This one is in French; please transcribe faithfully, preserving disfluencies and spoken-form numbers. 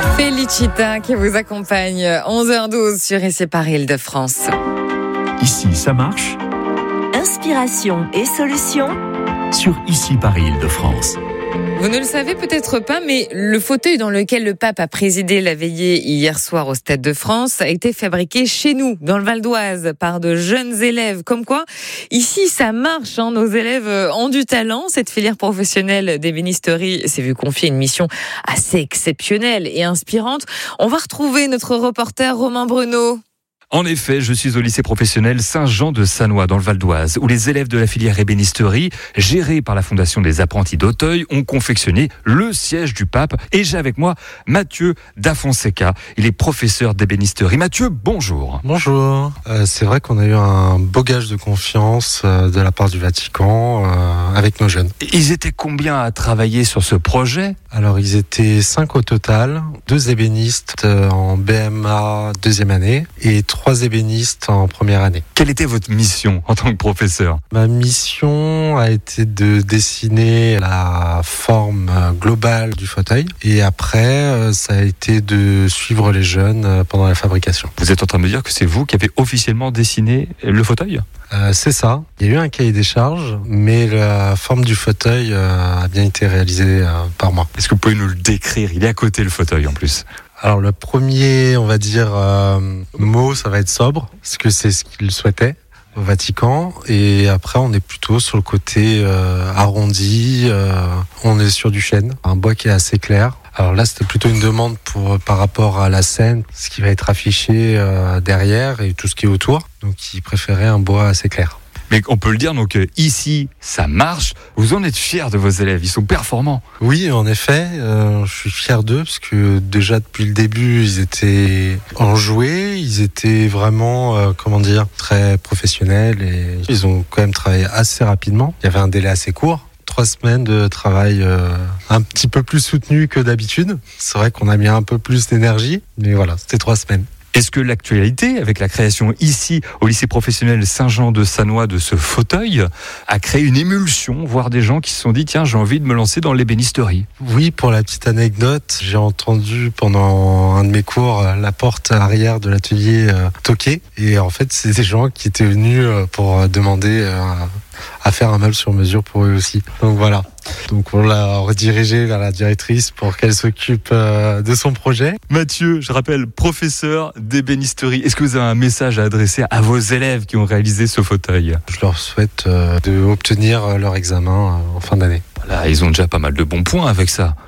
Félicita qui vous accompagne onze heures douze sur Ici par Île-de-France. Ici, ça marche. Inspiration et solutions Sur Ici par Île-de-France. Vous ne le savez peut-être pas, mais le fauteuil dans lequel le pape a présidé la veillée hier soir au Stade de France a été fabriqué chez nous, dans le Val d'Oise, par de jeunes élèves. Comme quoi, ici, ça marche. Hein, nos élèves ont du talent. Cette filière professionnelle d'ébénisterie s'est vue confier une mission assez exceptionnelle et inspirante. On va retrouver notre reporter Romain Bruno. En effet, je suis au lycée professionnel Saint-Jean de Sannois dans le Val d'Oise, où les élèves de la filière ébénisterie, gérée par la Fondation des apprentis d'Auteuil, ont confectionné le siège du pape. Et j'ai avec moi Mathieu da Fonseca. Il est professeur d'ébénisterie. Mathieu, bonjour. Bonjour. Euh, c'est vrai qu'on a eu un beau gage de confiance euh, de la part du Vatican euh, avec nos jeunes. Ils étaient combien à travailler sur ce projet ? Alors, ils étaient cinq au total, deux ébénistes euh, en B M A deuxième année et trois trois ébénistes en première année. Quelle était votre mission en tant que professeur ? Ma mission a été de dessiner la forme globale du fauteuil et après, ça a été de suivre les jeunes pendant la fabrication. Vous êtes en train de me dire que c'est vous qui avez officiellement dessiné le fauteuil ? Euh, c'est ça. Il y a eu un cahier des charges, mais la forme du fauteuil euh, a bien été réalisée euh, par moi. Est-ce que vous pouvez nous le décrire ? Il est à côté le fauteuil en plus. Alors le premier, on va dire, euh, mot, ça va être sobre, parce que c'est ce qu'il souhaitait au Vatican. Et après, on est plutôt sur le côté euh, arrondi, euh, on est sur du chêne, un bois qui est assez clair. Alors là, c'était plutôt une demande pour par rapport à la scène, ce qui va être affiché euh, derrière et tout ce qui est autour. Donc, il préférait un bois assez clair. Mais on peut le dire, donc ici, ça marche. Vous en êtes fiers de vos élèves, ils sont performants. Oui, en effet, euh, je suis fier d'eux parce que déjà depuis le début, ils étaient enjoués, ils étaient vraiment, euh, comment dire, très professionnels et ils ont quand même travaillé assez rapidement. Il y avait un délai assez court. Trois semaines de travail euh, un petit peu plus soutenu que d'habitude. C'est vrai qu'on a mis un peu plus d'énergie, mais voilà, c'était trois semaines. Est-ce que l'actualité, avec la création ici au lycée professionnel Saint-Jean de Sannois de ce fauteuil, a créé une émulsion, voire des gens qui se sont dit tiens, j'ai envie de me lancer dans l'ébénisterie ? Oui, pour la petite anecdote, j'ai entendu pendant un de mes cours la porte arrière de l'atelier euh, toquer. Et en fait, c'est des gens qui étaient venus pour demander euh, à faire un meuble sur mesure pour eux aussi. Donc voilà. Donc on l'a redirigé vers la directrice pour qu'elle s'occupe euh, de son projet. Mathieu, je rappelle, professeur d'ébénisterie. Est-ce que vous avez un message à adresser à vos élèves qui ont réalisé ce fauteuil ? Je leur souhaite euh, d'obtenir leur examen euh, en fin d'année. Voilà, ils ont déjà pas mal de bons points avec ça.